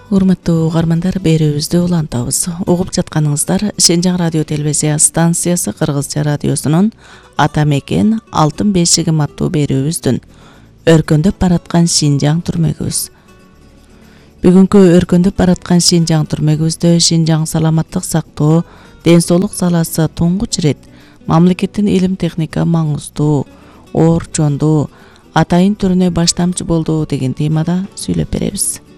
Урматтуу угармандар, берүүбүздү улантабыз. Угуп жатканыңыздар Шенжаң радио телевизия станциясы Кыргызча радиосунун Ата мекен алтын бешигим аттуу берүүбүздүн өркөндөп бараткан Шинжаң түрмөгүбүз. Бүгүнкү өркөндөп бараткан Шинжаң түрмөгүбүздө Шинжаң саламаттык сактоо, ден соолук саласы туңгуч рет мамлекеттин илим техника маңыздуу, оор чондуу, атайын түрүнө баштамчы болду деген темада сүйлөп беребиз.